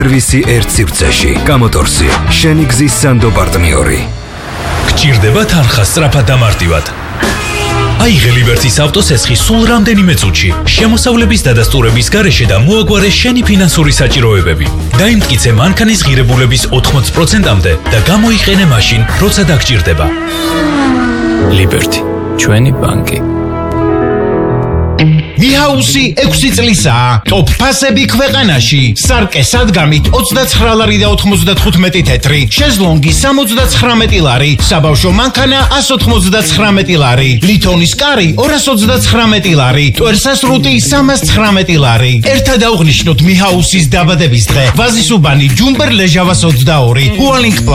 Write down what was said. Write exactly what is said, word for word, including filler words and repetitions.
სერვისი ერთ სივრცეში. გამოტორსი, შენი გზის სანდო პარტნიორი. გჭირდება თანხა სწრაფად და მარტივად. აიღე ლიბერტის ავტოსესხი სულ რამდენიმე წუთში. შემოსავლების დადასტურების გარეშე და მოაგვარე შენი ფინანსური საჭიროებები. დაიმტკიცე მანქანის ღირებულების ოთხმოცი პროცენტამდე და გამოიყენე მაშინ, როცა დაგჭირდება. ლიბერტი, ჩვენი ბანკი. მიჰაუსი ექვსი წლისაა. ტოპ ფასები ქვეყანაში. სარკე სადგამით ოცდაცხრა ლარი და ოთხმოცდათხუთმეტი თეთრი. შეზლონგი სამოცდაცხრამეტი ლარი. საბავშვო მანქანა ასი ოცდაცხრამეტი ლარი. ლითონის კარი ორას ოცდაცხრამეტი ლარი. ტვერსასრუტი სამას ცხრამეტი ლარი. ერთად აღვნიშნოთ მიჰაუსის დაბადების დღე. ვაზისუბანი ჯუმბერ ლეჟავას ოცდაორი. უალინგ